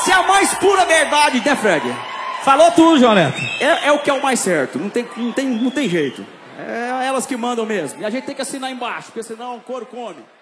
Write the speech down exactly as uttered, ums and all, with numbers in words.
Essa é a mais pura verdade, né, Fred? Falou tudo, João Neto. É, é o que é o mais certo, não tem, não tem, não tem jeito. É elas que mandam mesmo. E a gente tem que assinar embaixo, porque senão o couro come.